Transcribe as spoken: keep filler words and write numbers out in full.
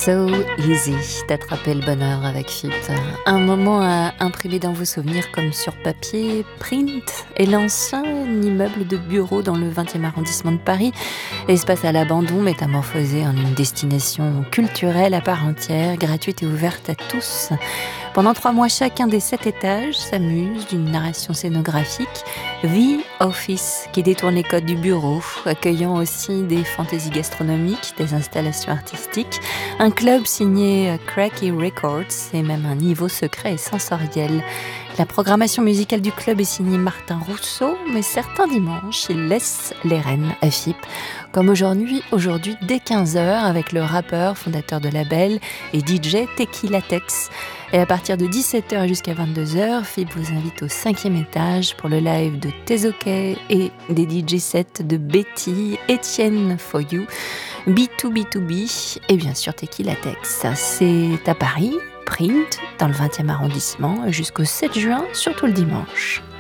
So easy d'attraper le bonheur avec F I P. Un moment à imprimer dans vos souvenirs comme sur papier. Print est l'ancien immeuble de bureau dans le vingtième arrondissement de Paris. Espace à l'abandon métamorphosé en une destination culturelle à part entière, gratuite et ouverte à tous. Pendant trois mois, chacun des sept étages s'amuse d'une narration scénographique. The Office, qui détourne les codes du bureau, accueillant aussi des fantaisies gastronomiques, des installations artistiques, un club signé Cracky Records et même un niveau secret et sensoriel. La programmation musicale du club est signée Martin Rousseau, mais certains dimanches, il laisse les rênes à F I P. Comme aujourd'hui, aujourd'hui dès quinze heures, avec le rappeur, fondateur de label et D J Tequila Tex. Et à partir de dix-sept heures jusqu'à vingt-deux heures, F I P vous invite au cinquième étage pour le live de Tezoké et des D J sets de Betty, Etienne For You, B deux B deux B et bien sûr Tequila Tex. C'est à Paris, Print, dans le vingtième arrondissement, jusqu'au sept juin, surtout le dimanche.